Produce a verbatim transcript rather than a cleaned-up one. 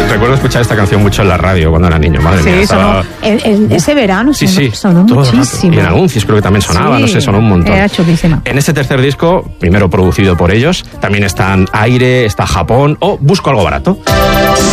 recuerdo escuchar esta canción mucho en la radio cuando era niño, madre sí, mía. Estaba... sonó, en, en ese verano sí, sonó, sí, sonó muchísimo. Y en anuncios creo que también sonaba, sí, no sé, sonó un montón. Era chulísima. En este tercer disco, primero producido por ellos, también están Aire, está Japón o Busco algo barato.